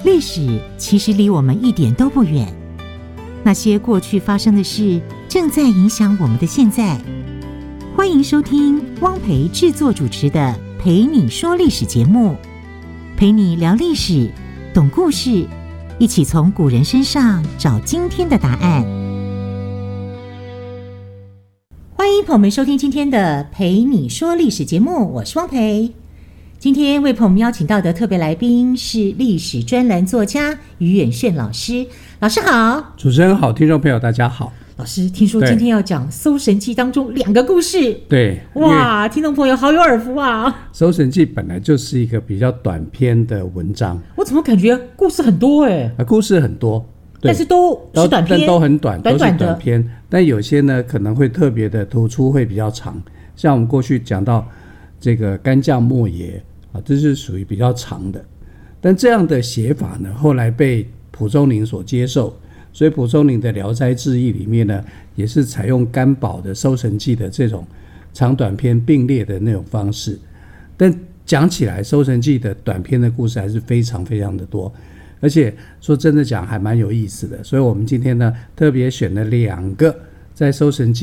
历史其实离我们一点都不远，那些过去发生的事正在影响我们的现在。欢迎收听汪培制作主持的《陪你说历史》节目，陪你聊历史，懂故事，一起从古人身上找今天的答案。欢迎朋友们收听今天的《陪你说历史》节目，我是汪培。今天为朋友们邀请到的特别来宾是历史专栏作家于远炫老师。老师好。 主持人好，听众朋友大家好。 老师，听说今天要讲《搜神记》当中2个故事。 对， 哇，听众朋友好有耳福啊！《 搜神记》本来就是一个比较短篇的文章， 我怎么感觉故事很多故事很多， 但是都是短篇， 都很短， 短短的都是短篇。但有些呢可能会特别的突出，会比较长。像我们过去讲到这个干将莫邪啊，这是属于比较长的。但这样的写法呢，后来被蒲松龄所接受。所以蒲松龄的《聊斋志异》里面呢，也是采用干宝的《搜神记》的这种长短篇并列的那种方式。但讲起来，《搜神记》的短篇的故事还是非常非常的多，而且说真的讲还蛮有意思的。所以我们今天呢，特别选了2个在《搜神记》